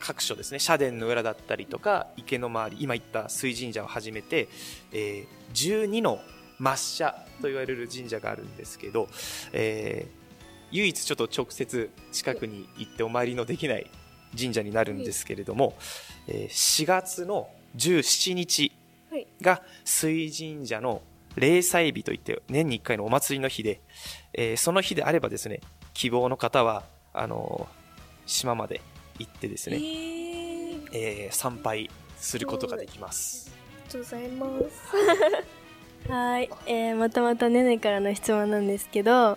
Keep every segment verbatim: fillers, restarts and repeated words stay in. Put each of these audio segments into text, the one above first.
各所ですね、社殿の裏だったりとか池の周り、今言った水神社をはじめて、えー、じゅうにの末社と言われる神社があるんですけど、えー、唯一ちょっと直接近くに行ってお参りのできない神社になるんですけれども、えー、しがつのじゅうしちにちが水神社の例祭日といって年にいっかいのお祭りの日で、えー、その日であればですね、希望の方はあのー、島まで行ってですね、えーえー、参拝することができます。 ありがとうございますはい、えー、またまたねねからの質問なんですけど、はい、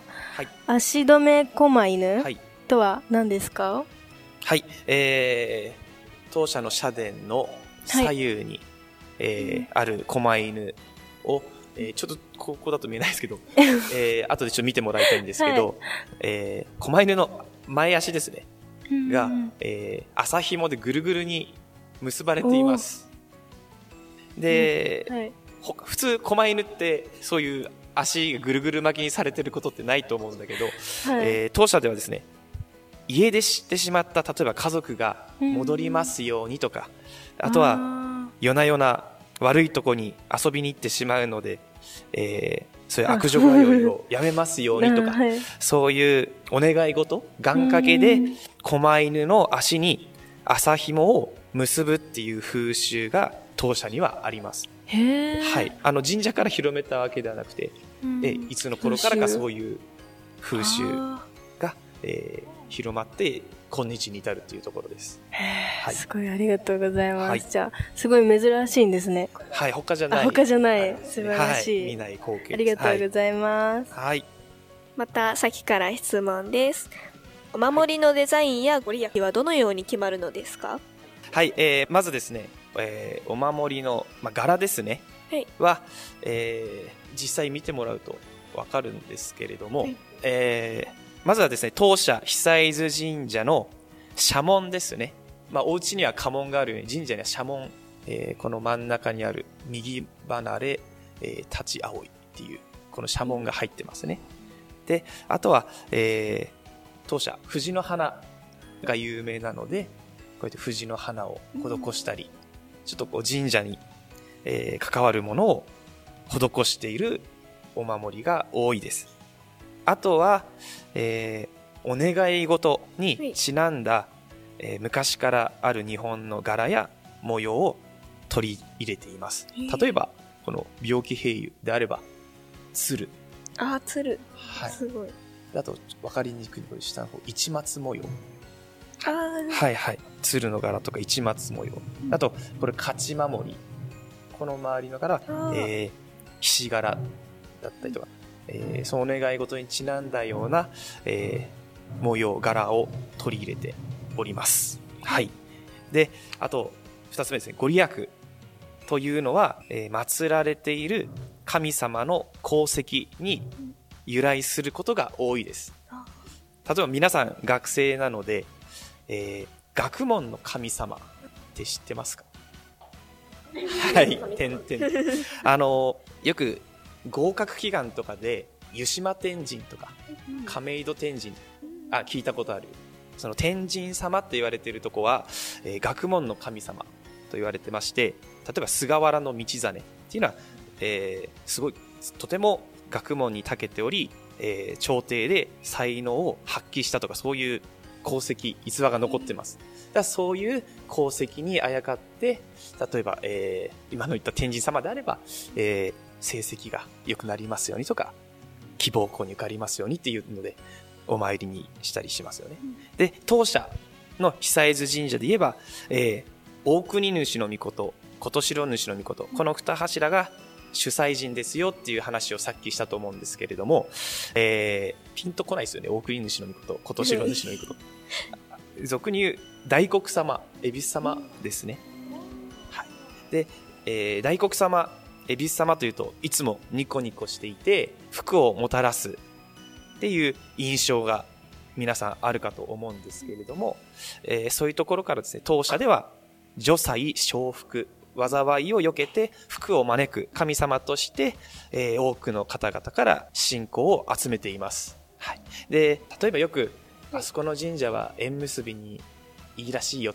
足止め狛犬とは何ですか？ はい、えー、当社の社殿の左右に、はい、えー、ある狛犬を、えー、ちょっとここだと見えないですけど、えー、後でちょっと見てもらいたいんですけど、はい、えー、狛犬の前足ですねが、えー、麻紐でぐるぐるに結ばれています。で、はい、普通狛犬ってそういう足がぐるぐる巻きにされてることってないと思うんだけど、はい、えー、当社ではですね、家出してしまった例えば家族が戻りますようにとか、あとは夜な夜な悪いとこに遊びに行ってしまうので、えー、そういう悪女通いをやめますようにとか、はい、そういうお願い事、願掛けで狛犬の足に麻紐を結ぶっていう風習が当社にはあります。へー、はい、あの神社から広めたわけではなくて、えいつの頃からかそういう風習が、えー、広まって今日に至るというところです。 はい、すごいありがとうございます。はい、じゃあすごい珍しいんですね。 はい、他じゃない。 他じゃない、はい、素晴らしい。 はい、見ない光景です。 ありがとうございます。 はい。 またさっきから質問です。お守りのデザインやご利益はどのように決まるのですか？ はい、えー、まずですね、えー、お守りの、まあ、柄ですね、はい、は、えー、実際見てもらうと分かるんですけれども、はい、えーまずはですね、当社久伊豆神社の社門ですね。まあ、お家には家紋があるように神社には社門、えー、この真ん中にある右離れ、えー、立ち葵っていうこの社門が入ってますね。で、あとは、えー、当社藤の花が有名なので、こうやって藤の花を施したり、うん、ちょっとこう神社に、えー、関わるものを施しているお守りが多いです。あとは、えー、お願い事にちなんだ、はい、えー、昔からある日本の柄や模様を取り入れています。例えばこの病気平癒であれば鶴、 あ、鶴、 はい、 すごい。 あと分かりにくいこれ下の方市松模様、 あ、 はいはい、鶴の柄とか市松模様、あとこれ勝ち守り、この周りの柄、えー、ひし柄だったりとか、えー、その願い事にちなんだような、えー、模様柄を取り入れております。はい。で、あと二つ目ですね、ご利益というのは、えー、祀られている神様の功績に由来することが多いです。例えば皆さん学生なので、えー、学問の神様って知ってますか？はい、点々あのよく合格祈願とかで湯島天神とか亀戸天神、あ、聞いたことある。その天神様って言われているとこは、えー、学問の神様と言われてまして、例えば菅原道真っていうのは、えー、すごいとても学問に長けており、えー、朝廷で才能を発揮したとか、そういう功績逸話が残ってます。だからそういう功績にあやかって、例えば、えー、今の言った天神様であれば、えー、成績が良くなりますようにとか、希望校に受かりますようにっていうのでお参りにしたりしますよね。うん、で、当社の久伊豆神社で言えば、えー、大国主の御事、琴城主の御事、この二柱が主催神ですよっていう話をさっきしたと思うんですけれども、えー、ピンとこないですよね。大国主の御事、琴城主の御事。俗に言う大黒様、恵比寿様ですね。はい。で、えー、大黒様、恵比寿様というといつもニコニコしていて福をもたらすっていう印象が皆さんあるかと思うんですけれども、えー、そういうところからですね、当社では助災承福、災いを避けて福を招く神様として、えー、多くの方々から信仰を集めています。はい。で、例えばよくあそこの神社は縁結びにいいらしいよ